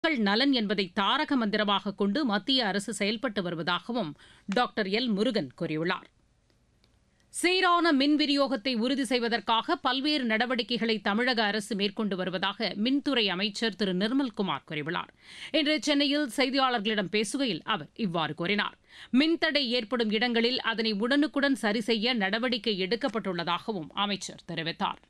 மக்கள் நலன் என்பதை தாரக மந்திரமாக கொண்டு மத்திய அரசு செயல்பட்டு வருவதாகவும் டாக்டர் எல் முருகன் கூறியுள்ளார். சீரான மின் விநியோகத்தை உறுதி செய்வதற்காக பல்வேறு நடவடிக்கைகளை தமிழக அரசு மேற்கொண்டு வருவதாக மின்துறை அமைச்சர் திரு நிர்மல்குமார் கூறியுள்ளார். இன்று சென்னையில் செய்தியாளர்களிடம் பேசுகையில் அவர் இவ்வாறு கூறினார். மின்தடை ஏற்படும் இடங்களில் அதனை உடனுக்குடன் சரி செய்ய நடவடிக்கை எடுக்கப்பட்டுள்ளதாகவும் அமைச்சர் தெரிவித்தார்.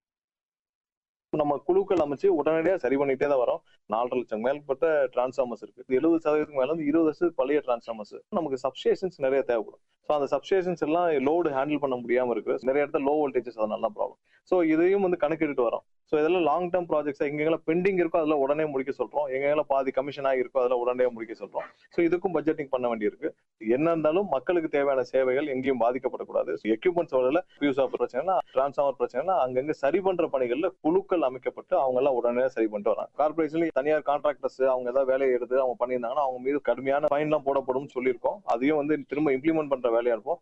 நம்ம குழுக்கள் அமைச்சு உடனடியா சரி பண்ணிட்டே தான் வரோம். 4.5 லட்சம் மேற்பட்ட டிரான்ஸ்ஃபார்மர்ஸ் இருக்கு. 70% மேல 20 வருஷத்துக்கு பழைய டிரான்ஸ்ஃபார்மர்ஸ். நமக்கு சப்ஸ்டேஷன்ஸ் நிறைய தேவைப்படும். ஸோ அந்த சப்ஸ்டேஷன்ஸ் எல்லாம் லோடு ஹேண்டில் பண்ண முடியாம இருக்கு. நிறைய இடத்துல லோ வோல்டேஜஸ் அதனால ப்ராப்ளம். ஸோ இதையும் கேட்டுட்டு வரோம். ஸோ இதெல்லாம் லாங் டேர்ம் ப்ராஜெக்ட்ஸ் எங்கெல்லாம் பெண்டிங் இருக்கோ அதில் உடனே முடிக்க சொல்றோம். எங்கெல்லாம் பாதி கமிஷன் ஆகிருக்கோ அதில் உடனே முடிக்க சொல்றோம். ஸோ இதுக்கும் பட்ஜெட்டிங் பண்ண வேண்டியிருக்கு. என்ன இருந்தாலும் மக்களுக்கு தேவையான சேவைகள் எங்கேயும் பாதிக்கப்படக்கூடாது. எக்யூப்மெண்ட்ஸ் ஃபியூஸ் ஆஃப் பிரச்சனைனா டிரான்ஸ்ஃபார்மர் பிரச்சனைனா அங்கங்க சரி பண்ற பணிகள்ல குழுக்கள் அமைக்கப்பட்டு அவங்க எல்லாம் உடனே சரி பண்ணிட்டு வராங்க. கார்பரேஷன்ல தனியார் கான்ட்ராக்டர்ஸ் அவங்க ஏதாவது வேலையை எடுத்து அவங்க பண்ணியிருந்தாங்கன்னா அவங்க மீது கடுமையான ஃபைன் எல்லாம் போடப்படும் சொல்லியிருக்கோம். அதையும் திரும்ப இம்ப்ளிமெண்ட் பண்ற வேலையா இருப்போம்.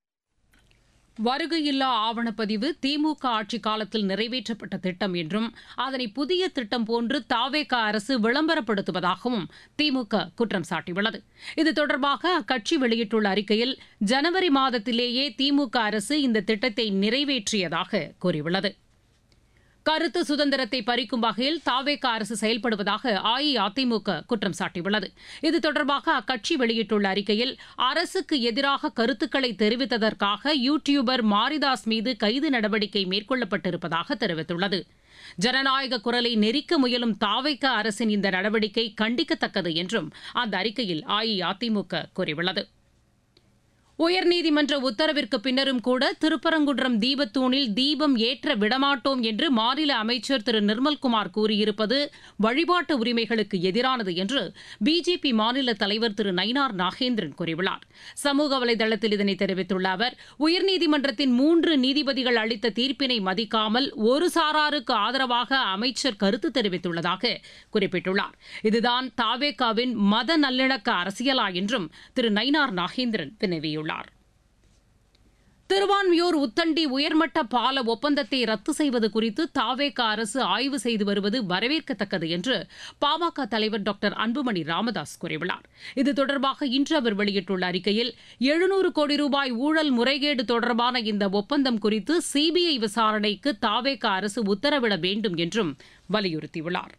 வருகையில்லா ஆவணப்பதிவு திமுக ஆட்சிக் காலத்தில் நிறைவேற்றப்பட்ட திட்டம் என்றும் அதனை புதிய திட்டம் போன்று தாவேக அரசு விளம்பரப்படுத்துவதாகவும் திமுக குற்றம் சாட்டியுள்ளது. இது தொடர்பாக அக்கட்சி வெளியிட்டுள்ள அறிக்கையில் ஜனவரி மாதத்திலேயே திமுக அரசு இந்த திட்டத்தை நிறைவேற்றியதாக கூறியுள்ளது. கருத்து சுதந்திரத்தை பறிக்கும் வகையில் தாவேக அரசு செயல்படுவதாக அஇஅதிமுக குற்றம் சாட்டியுள்ளது. இது தொடர்பாக அக்கட்சி வெளியிட்டுள்ள அறிக்கையில் அரசுக்கு எதிராக கருத்துக்களை தெரிவித்ததற்காக யூடியூபர் மாரிதாஸ் மீது கைது நடவடிக்கை மேற்கொள்ளப்பட்டிருப்பதாக தெரிவித்துள்ளது. ஜனநாயக குரலை நெரிக்க முயலும் தாவேக அரசின் இந்த நடவடிக்கை கண்டிக்கத்தக்கது என்றும் அந்த அறிக்கையில் அஇஅதிமுக கூறியுள்ளது. உயர்நீதிமன்ற உத்தரவிற்கு பின்னரும் கூட திருப்பரங்குன்றம் தீபத்தூணில் தீபம் ஏற்ற விடமாட்டோம் என்று மாநில அமைச்சர் திரு நிர்மல்குமார் கூறியிருப்பது வழிபாட்டு உரிமைகளுக்கு எதிரானது என்று பிஜேபி மாநில தலைவர் திரு நயினார் நாகேந்திரன் கூறியுள்ளார். சமூக வலைதளத்தில் இதனை தெரிவித்துள்ள அவர், உயர்நீதிமன்றத்தின் 3 நீதிபதிகள் அளித்த தீர்ப்பினை மதிக்காமல் ஒரு சாராருக்கு ஆதரவாக அமைச்சர் கருத்து தெரிவித்துள்ளதாக குறிப்பிட்டுள்ளார். இதுதான் தாவேகாவின் மத நல்லிணக்க அரசியலா என்றும் திரு நயினார் நாகேந்திரன் வினவியுள்ளார். திருவான்மியூர் உத்தண்டி உயர்மட்ட பால ஒப்பந்தத்தை ரத்து செய்வது குறித்து தாவேக அரசு ஆய்வு செய்து வருவது வரவேற்கத்தக்கது என்று பாமக தலைவர் டாக்டர் அன்புமணி ராமதாஸ் கூறியுள்ளார். இது தொடர்பாக இன்று அவர் வெளியிட்டுள்ள அறிக்கையில் 700 கோடி ரூபாய் ஊழல் முறைகேடு தொடர்பான இந்த ஒப்பந்தம் குறித்து சிபிஐ விசாரணைக்கு தாவேக அரசு உத்தரவிட வேண்டும் என்றும் வலியுறுத்தியுள்ளார்.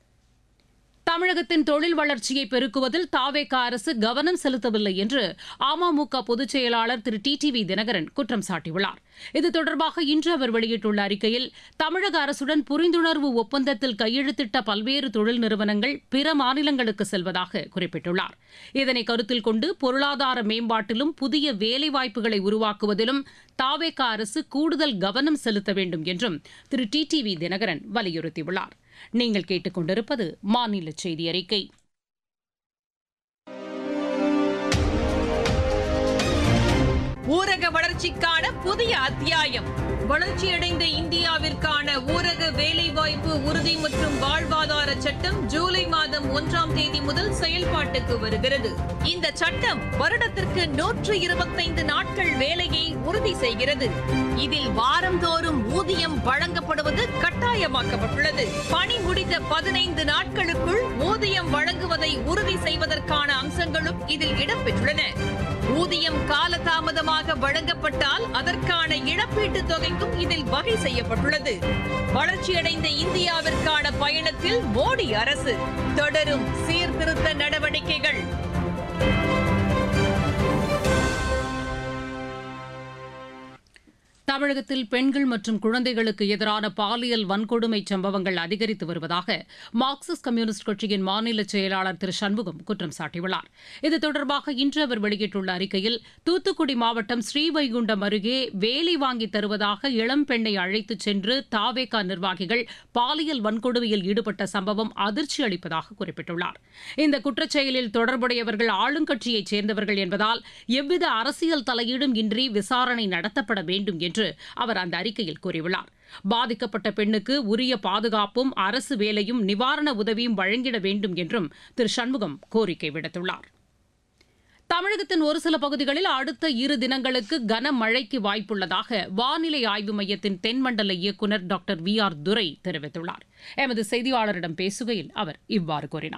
தமிழகத்தின் தொழில் வளர்ச்சியை பெருக்குவதில் தாவேக அரசு கவனம் செலுத்தவில்லை என்று அமமுக பொதுச் செயலாளர் திரு டிடிவி தினகரன் குற்றம் சாட்டியுள்ளார். இது தொடர்பாக இன்று அவர் வெளியிட்டுள்ள அறிக்கையில் தமிழக அரசுடன் புரிந்துணர்வு ஒப்பந்தத்தில் கையெழுத்திட்ட பல்வேறு தொழில் நிறுவனங்கள் பிற மாநிலங்களுக்கு செல்வதாக குறிப்பிட்டுள்ளார். இதனை கருத்தில் கொண்டு பொருளாதார மேம்பாட்டிலும் புதிய வேலைவாய்ப்புகளை உருவாக்குவதிலும் தாவேக அரசு கூடுதல் கவனம் செலுத்த வேண்டும் என்றும் திரு டிடிவி தினகரன் வலியுறுத்தியுள்ளார். நீங்கள் கேட்டுக்கொண்டிருப்பது மாநில செய்தி அறிக்கை. ஊரக வளர்ச்சிக்கான புதிய அத்தியாயம். வளர்ச்சியடைந்த இந்தியாவிற்கான ஊரக வேலைவாய்ப்பு உறுதி மற்றும் வாழ்வாதார சட்டம் ஜூலை மாதம் 1ஆம் தேதி முதல் செயல்பாட்டுக்கு வருகிறது. இந்த சட்டம் வருடத்திற்கு 125 நாட்கள் வேலையை உறுதி செய்கிறது. இதில் வாரந்தோறும் ஊதியம் வழங்கப்படுவது கட்டாயமாக்கப்பட்டுள்ளது. பணி முடிந்த 15 நாட்களுக்குள் ஊதியம் வழங்குவதை உறுதி செய்வதற்கான அம்சங்களும் இதில் இடம்பெற்றுள்ளன. ஊதியம் காலதாமதமாக வழங்கப்பட்டால் அதற்கான இழப்பீட்டுத் தொகைக்கும் இதில் வகை செய்யப்பட்டுள்ளது. வளர்ச்சியடைந்த இந்தியாவிற்கான பயணத்தில் மோடி அரசு தொடரும் சீர்திருத்த நடவடிக்கைகள். தமிழகத்தில் பெண்கள் மற்றும் குழந்தைகளுக்கு எதிரான பாலியல் வன்கொடுமை சம்பவங்கள் அதிகரித்து வருவதாக மார்க்சிஸ்ட் கம்யூனிஸ்ட் கட்சியின் மாநில செயலாளர் திரு சண்முகம் குற்றம் சாட்டியுள்ளார். இது தொடர்பாக இன்று அவர் வெளியிட்டுள்ள அறிக்கையில், தூத்துக்குடி மாவட்டம் ஸ்ரீவைகுண்டம் அருகே வேலை வாங்கி தருவதாக இளம் பெண்ணை அழைத்துச் சென்று தாவேகா நிர்வாகிகள் பாலியல் வன்கொடுமையில் ஈடுபட்ட சம்பவம் அதிர்ச்சி அளிப்பதாக குறிப்பிட்டுள்ளார். இந்த குற்றச்செயலில் தொடர்புடையவர்கள் ஆளுங்கட்சியைச் சேர்ந்தவர்கள் என்பதால் எவ்வித அரசியல் தலையீடும் இன்றி விசாரணை நடத்தப்பட வேண்டும் என்று அவர் அந்த அறிக்கையில் கூறியுள்ளார். பாதிக்கப்பட்ட பெண்ணுக்கு உரிய பாதுகாப்பும் அரசு வேலையும் நிவாரண உதவியும் வழங்கிட வேண்டும் என்றும் திரு சண்முகம் கோரிக்கை விடுத்துள்ளார். தமிழகத்தின் ஒரு சில பகுதிகளில் அடுத்த 2 தினங்களுக்கு கனமழைக்கு வாய்ப்புள்ளதாக வானிலை ஆய்வு மையத்தின் தென்மண்டல இயக்குநர் டாக்டர் VR துரை தெரிவித்துள்ளார். எமது செய்தியாளரிடம் பேசுகையில் அவர் இவ்வாறு கூறினார்.